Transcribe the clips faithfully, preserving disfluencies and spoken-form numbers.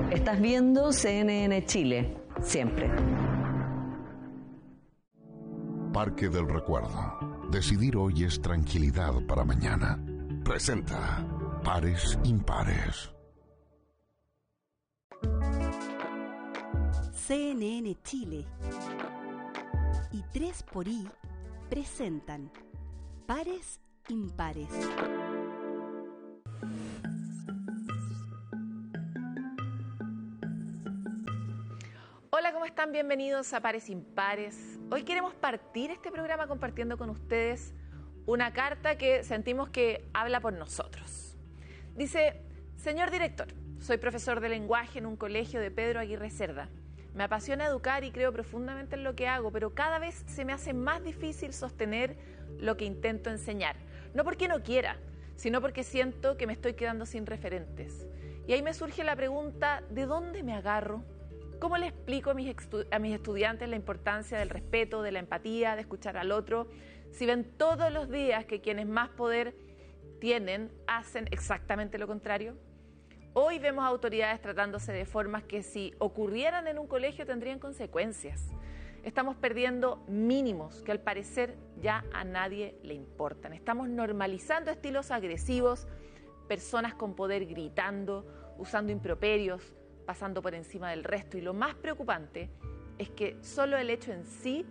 Estás viendo C N N Chile, siempre. Parque del Recuerdo. Decidir hoy es tranquilidad para mañana. Presenta Pares Impares. C N N Chile y tres por I presentan Pares Impares. Hola, ¿cómo están? Bienvenidos a Pares Impares. Hoy queremos partir este programa compartiendo con ustedes una carta que sentimos que habla por nosotros. Dice: señor director, soy profesor de lenguaje en un colegio de Pedro Aguirre Cerda. Me apasiona educar y creo profundamente en lo que hago, pero cada vez se me hace más difícil sostener lo que intento enseñar. No porque no quiera, sino porque siento que me estoy quedando sin referentes. Y ahí me surge la pregunta: ¿de dónde me agarro? ¿Cómo le explico a mis, estu- a mis estudiantes la importancia del respeto, de la empatía, de escuchar al otro, si ven todos los días que quienes más poder tienen hacen exactamente lo contrario? Hoy vemos autoridades tratándose de formas que, si ocurrieran en un colegio, tendrían consecuencias. Estamos perdiendo mínimos que al parecer ya a nadie le importan. Estamos normalizando estilos agresivos, personas con poder gritando, usando improperios, pasando por encima del resto. Y lo más preocupante es que solo el hecho en sí,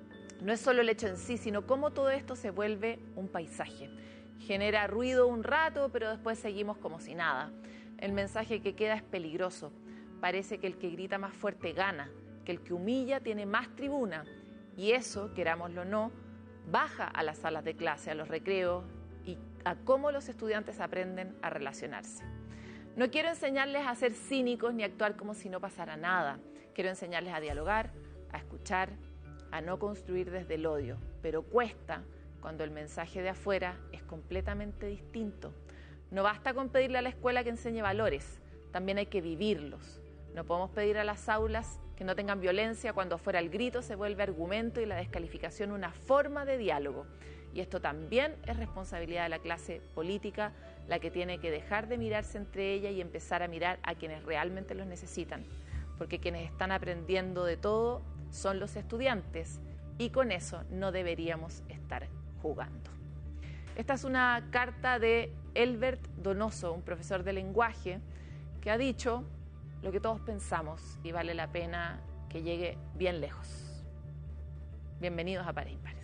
no es solo el hecho en sí, sino cómo todo esto se vuelve un paisaje. Genera ruido un rato, pero después seguimos como si nada. El mensaje que queda es peligroso. Parece que el que grita más fuerte gana, que el que humilla tiene más tribuna. Y eso, querámoslo o no, baja a las salas de clase, a los recreos y a cómo los estudiantes aprenden a relacionarse. No quiero enseñarles a ser cínicos ni actuar como si no pasara nada. Quiero enseñarles a dialogar, a escuchar, a no construir desde el odio. Pero cuesta cuando el mensaje de afuera es completamente distinto. No basta con pedirle a la escuela que enseñe valores, también hay que vivirlos. No podemos pedir a las aulas que no tengan violencia cuando afuera el grito se vuelve argumento y la descalificación una forma de diálogo. Y esto también es responsabilidad de la clase política, la que tiene que dejar de mirarse entre ella y empezar a mirar a quienes realmente los necesitan. Porque quienes están aprendiendo de todo son los estudiantes y con eso no deberíamos estar jugando. Esta es una carta de Elbert Donoso, un profesor de lenguaje, que ha dicho lo que todos pensamos y vale la pena que llegue bien lejos. Bienvenidos a Pares Impares.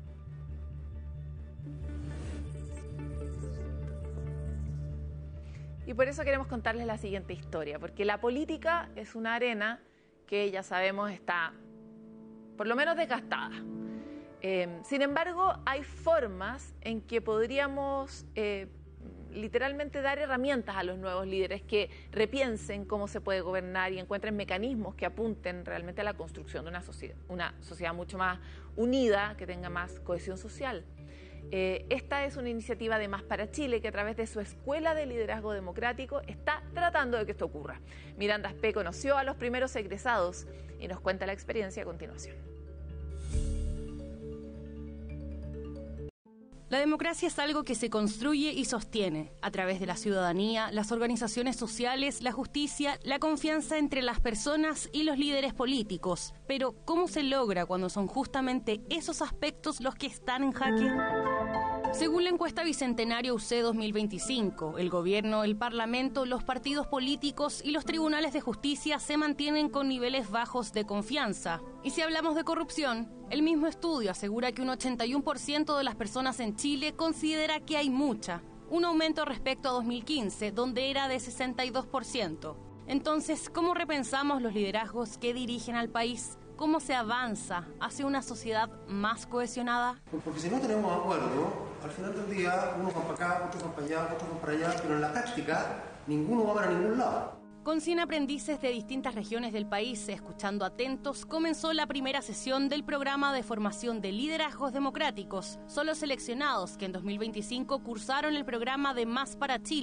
Y por eso queremos contarles la siguiente historia, porque la política es una arena que ya sabemos está por lo menos desgastada. Eh, sin embargo, hay formas en que podríamos eh, literalmente dar herramientas a los nuevos líderes que repiensen cómo se puede gobernar y encuentren mecanismos que apunten realmente a la construcción de una sociedad, una sociedad mucho más unida, que tenga más cohesión social. Eh, esta es una iniciativa de Más para Chile, que a través de su Escuela de Liderazgo Democrático está tratando de que esto ocurra. Miranda Aspe conoció a los primeros egresados y nos cuenta la experiencia a continuación. La democracia es algo que se construye y sostiene a través de la ciudadanía, las organizaciones sociales, la justicia, la confianza entre las personas y los líderes políticos. Pero, ¿cómo se logra cuando son justamente esos aspectos los que están en jaque? Según la encuesta Bicentenario U C dos mil veinticinco, el gobierno, el parlamento, los partidos políticos y los tribunales de justicia se mantienen con niveles bajos de confianza. Y si hablamos de corrupción, el mismo estudio asegura que un ochenta y uno por ciento de las personas en Chile considera que hay mucha, un aumento respecto a dos mil quince, donde era de sesenta y dos por ciento. Entonces, ¿cómo repensamos los liderazgos que dirigen al país? ¿Cómo se avanza hacia una sociedad más cohesionada? Porque si no tenemos acuerdo, al final del día, unos van para acá, otros van para allá, otros van para allá, pero en la práctica, ninguno va para ningún lado. Con cien aprendices de distintas regiones del país, escuchando atentos, comenzó la primera sesión del programa de formación de liderazgos democráticos. Son los seleccionados que en dos mil veinticinco cursaron el programa de Más para Chile,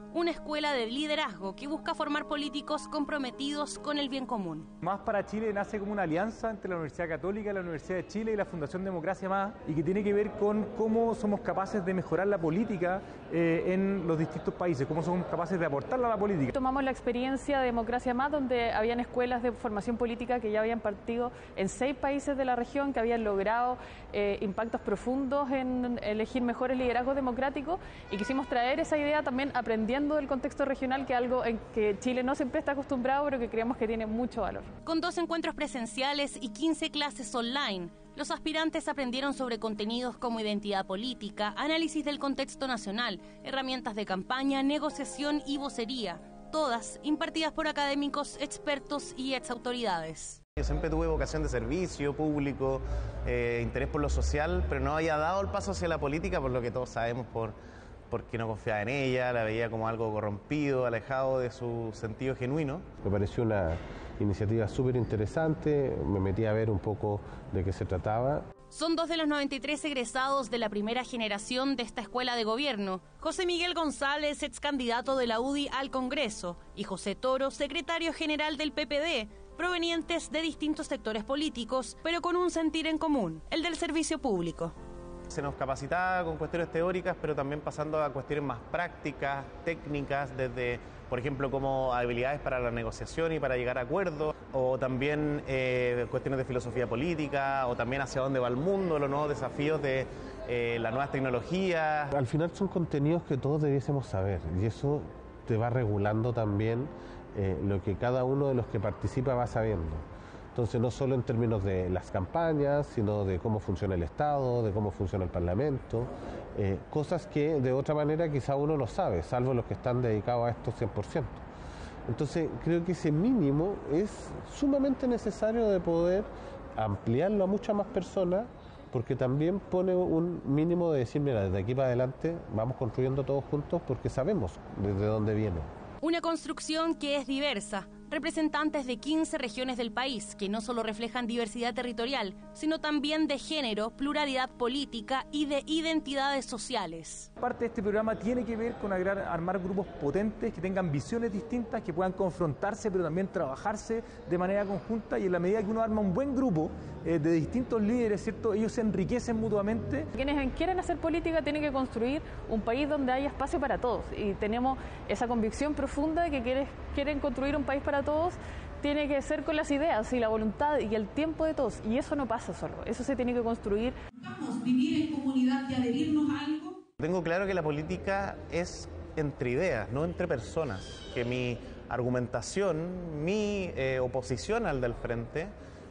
una escuela de liderazgo que busca formar políticos comprometidos con el bien común. Más para Chile nace como una alianza entre la Universidad Católica, la Universidad de Chile y la Fundación Democracia Más, y que tiene que ver con cómo somos capaces de mejorar la política eh, en los distintos países, cómo somos capaces de aportarla a la política. Tomamos la experiencia de Democracia Más, donde habían escuelas de formación política que ya habían partido en seis países de la región, que habían logrado eh, impactos profundos en elegir mejores liderazgos democráticos, y quisimos traer esa idea también aprendiendo del contexto regional, que es algo en que Chile no siempre está acostumbrado, pero que creemos que tiene mucho valor. Con dos encuentros presenciales y quince clases online, los aspirantes aprendieron sobre contenidos como identidad política, análisis del contexto nacional, herramientas de campaña, negociación y vocería, todas impartidas por académicos, expertos y exautoridades. Yo siempre tuve vocación de servicio público, eh, interés por lo social, pero no había dado el paso hacia la política, por lo que todos sabemos, por porque no confiaba en ella, la veía como algo corrompido, alejado de su sentido genuino. Me pareció una iniciativa súper interesante, me metí a ver un poco de qué se trataba. Son dos de los noventa y tres egresados de la primera generación de esta escuela de gobierno. José Miguel González, ex candidato de la U D I al Congreso, y José Toro, secretario general del P P D, provenientes de distintos sectores políticos, pero con un sentir en común, el del servicio público. Se nos capacitaba con cuestiones teóricas, pero también pasando a cuestiones más prácticas, técnicas, desde, por ejemplo, como habilidades para la negociación y para llegar a acuerdos, o también eh, cuestiones de filosofía política, o también hacia dónde va el mundo, los nuevos desafíos de eh, las nuevas tecnologías. Al final son contenidos que todos debiésemos saber, y eso te va regulando también eh, lo que cada uno de los que participa va sabiendo. Entonces, no solo en términos de las campañas, sino de cómo funciona el Estado, de cómo funciona el Parlamento, eh, cosas que de otra manera quizá uno no sabe, salvo los que están dedicados a esto cien por ciento. Entonces, creo que ese mínimo es sumamente necesario de poder ampliarlo a muchas más personas, porque también pone un mínimo de decir, mira, desde aquí para adelante vamos construyendo todos juntos porque sabemos desde dónde viene. Una construcción que es diversa, representantes de quince regiones del país, que no solo reflejan diversidad territorial, sino también de género, pluralidad política y de identidades sociales. Parte de este programa tiene que ver con agregar, armar grupos potentes que tengan visiones distintas, que puedan confrontarse, pero también trabajarse de manera conjunta, y en la medida que uno arma un buen grupo eh, de distintos líderes, ¿cierto?, ellos se enriquecen mutuamente. Quienes quieren hacer política tienen que construir un país donde haya espacio para todos, y tenemos esa convicción profunda de que quieren, quieren construir un país para todos. Tiene que ser con las ideas y la voluntad y el tiempo de todos, y eso no pasa solo, eso se tiene que construir. Buscamos vivir en comunidad y adherirnos a algo. Tengo claro que la política es entre ideas, no entre personas, que mi argumentación, mi eh, oposición al del frente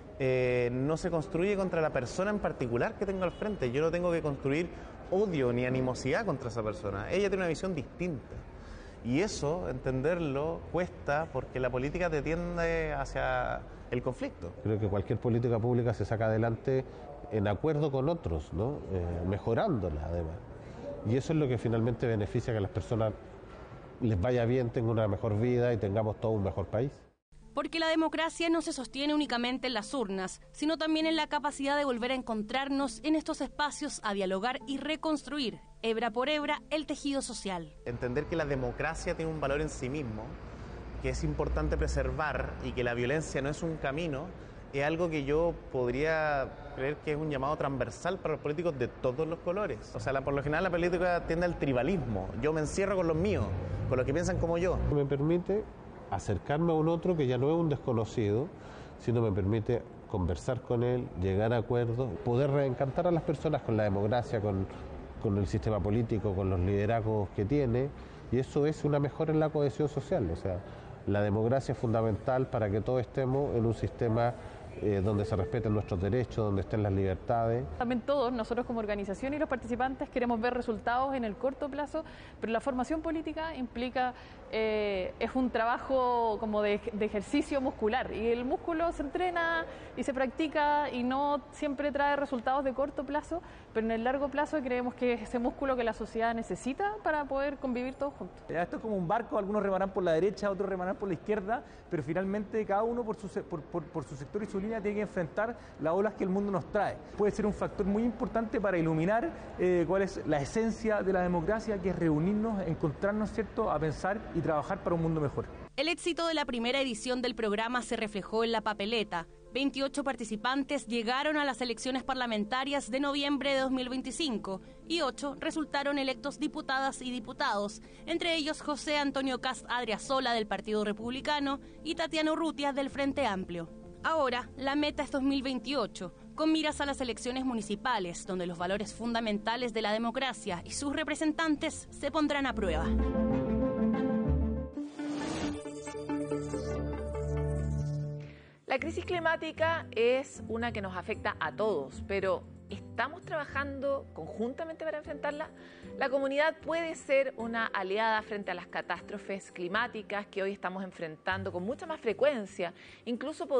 eh, no se construye contra la persona en particular que tengo al frente. Yo no tengo que construir odio ni animosidad contra esa persona, ella tiene una visión distinta. Y eso, entenderlo, cuesta, porque la política te tiende hacia el conflicto. Creo que cualquier política pública se saca adelante en acuerdo con otros, ¿no? Eh, mejorándola además. Y eso es lo que finalmente beneficia que a las personas les vaya bien, tengan una mejor vida y tengamos todo un mejor país. Porque la democracia no se sostiene únicamente en las urnas, sino también en la capacidad de volver a encontrarnos en estos espacios a dialogar y reconstruir, hebra por hebra, el tejido social. Entender que la democracia tiene un valor en sí mismo, que es importante preservar, y que la violencia no es un camino, es algo que yo podría creer que es un llamado transversal para los políticos de todos los colores. O sea, la, por lo general la política tiende al tribalismo. Yo me encierro con los míos, con los que piensan como yo. Me permite acercarme a un otro que ya no es un desconocido, sino me permite conversar con él, llegar a acuerdos, poder reencantar a las personas con la democracia, con, con el sistema político, con los liderazgos que tiene, y eso es una mejora en la cohesión social. O sea, la democracia es fundamental para que todos estemos en un sistema Eh, donde se respeten nuestros derechos, donde estén las libertades. También todos, nosotros como organización y los participantes, queremos ver resultados en el corto plazo, pero la formación política implica eh, es un trabajo como de, de ejercicio muscular y el músculo se entrena y se practica y no siempre trae resultados de corto plazo, pero en el largo plazo creemos que es ese músculo que la sociedad necesita para poder convivir todos juntos. Esto es como un barco, algunos remarán por la derecha, otros remarán por la izquierda, pero finalmente cada uno por su, por, por, por su sector y su línea tiene que enfrentar las olas que el mundo nos trae. Puede ser un factor muy importante para iluminar eh, cuál es la esencia de la democracia, que es reunirnos, encontrarnos, ¿cierto?, a pensar y trabajar para un mundo mejor. El éxito de la primera edición del programa se reflejó en la papeleta. veintiocho participantes llegaron a las elecciones parlamentarias de noviembre de dos mil veinticinco y ocho resultaron electos diputadas y diputados, entre ellos José Antonio Cast Adriasola del Partido Republicano y Tatiana Urrutia del Frente Amplio. Ahora, la meta es dos mil veintiocho, con miras a las elecciones municipales, donde los valores fundamentales de la democracia y sus representantes se pondrán a prueba. La crisis climática es una que nos afecta a todos, pero ¿estamos trabajando conjuntamente para enfrentarla? La comunidad puede ser una aliada frente a las catástrofes climáticas que hoy estamos enfrentando con mucha más frecuencia, incluso